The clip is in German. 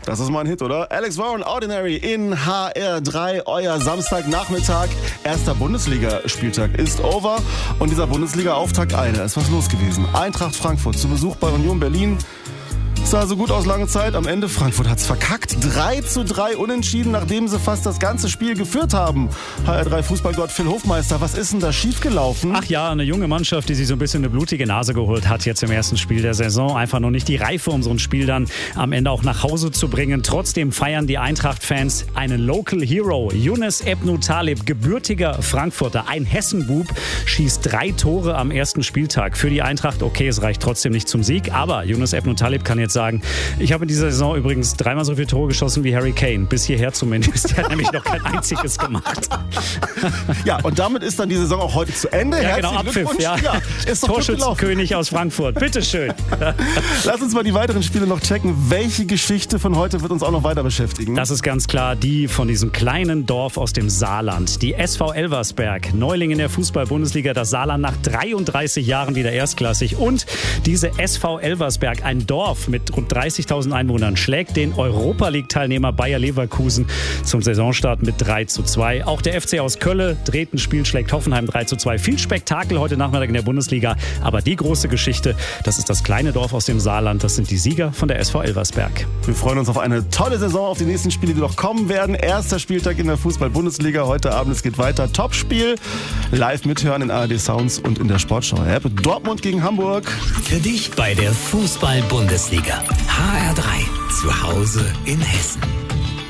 Das ist mal ein Hit, oder? Alex Warren, Ordinary in HR3, euer Samstagnachmittag. Erster Bundesligaspieltag ist over und dieser Bundesliga-Auftakt, da ist was los gewesen. Eintracht Frankfurt zu Besuch bei Union Berlin. Sah so gut aus lange Zeit. Am Ende Frankfurt hat's verkackt. 3:3 unentschieden, nachdem sie fast das ganze Spiel geführt haben. HR3 Fußballgott Phil Hofmeister, was ist denn da schiefgelaufen? Ach ja, eine junge Mannschaft, die sich so ein bisschen eine blutige Nase geholt hat jetzt im ersten Spiel der Saison. Einfach noch nicht die Reife, um so ein Spiel dann am Ende auch nach Hause zu bringen. Trotzdem feiern die Eintracht-Fans einen Local Hero. Younes Ebnou Taleb, gebürtiger Frankfurter, ein Hessenbub, schießt 3 Tore am ersten Spieltag. Für die Eintracht, okay, es reicht trotzdem nicht zum Sieg, aber Younes Ebnou Taleb kann jetzt sagen, ich habe in dieser Saison übrigens 3-mal so viele Tore geschossen wie Harry Kane. Bis hierher zumindest. Der hat nämlich noch kein einziges gemacht. Ja, und damit ist dann die Saison auch heute zu Ende. Ja, genau, Abpfiff. Ja. Ist doch Torschützenkönig aus Frankfurt. Bitteschön. Lass uns mal die weiteren Spiele noch checken. Welche Geschichte von heute wird uns auch noch weiter beschäftigen? Das ist ganz klar die von diesem kleinen Dorf aus dem Saarland. Die SV Elversberg, Neuling in der Fußball-Bundesliga, das Saarland nach 33 Jahren wieder erstklassig. Und diese SV Elversberg, ein Dorf mit rund 30.000 Einwohnern, schlägt den Europa-League-Teilnehmer Bayer Leverkusen zum Saisonstart mit 3:2. Auch der FC aus Köln dreht ein Spiel, schlägt Hoffenheim 3:2. Viel Spektakel heute Nachmittag in der Bundesliga. Aber die große Geschichte, das ist das kleine Dorf aus dem Saarland. Das sind die Sieger von der SV Elversberg. Wir freuen uns auf eine tolle Saison, auf die nächsten Spiele, die noch kommen werden. Erster Spieltag in der Fußball-Bundesliga. Heute Abend, es geht weiter. Topspiel. Live mithören in ARD Sounds und in der Sportschau-App. Dortmund gegen Hamburg. Für dich bei der Fußball-Bundesliga. HR3, zu Hause in Hessen.